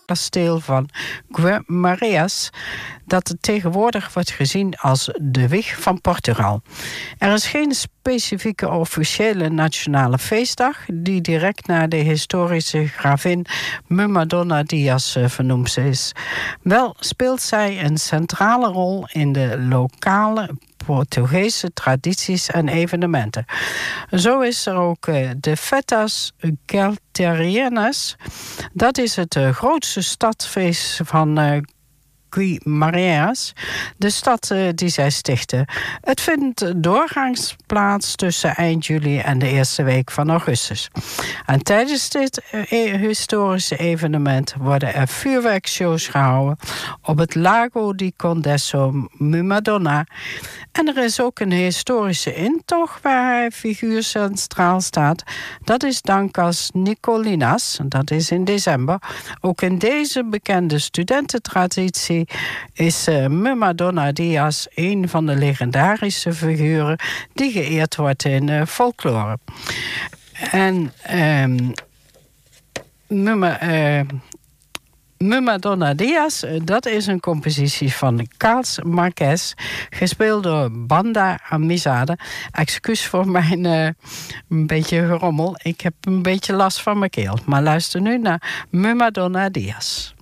kasteel van Guimarães, dat tegenwoordig wordt gezien als de wieg van Portugal. Er is geen specifieke officiële nationale feestdag die direct naar de historische gravin Muma-Dona Dias vernoemd is. Wel speelt zij een centrale rol in de lokale Portugese tradities en evenementen. Zo is er ook de Festas Galterianas. Dat is het grootste stadsfeest van Guimarães, de stad die zij stichten. Het vindt doorgaans plaats tussen eind juli en de eerste week van augustus. En tijdens dit historische evenement worden er vuurwerkshows gehouden op het Lago di Condesso Muma-Dona. En er is ook een historische intocht waar hij figuur centraal staat. Dat is Dankas Nicolinas, dat is in december. Ook in deze bekende studententraditie is Muma-Dona Dias een van de legendarische figuren die geëerd wordt in folklore. En Muma-Dona Dias, dat is een compositie van Carlos Marques, gespeeld door Banda Amizade. Excuus voor mijn een beetje gerommel. Ik heb een beetje last van mijn keel. Maar luister nu naar Muma-Dona Dias.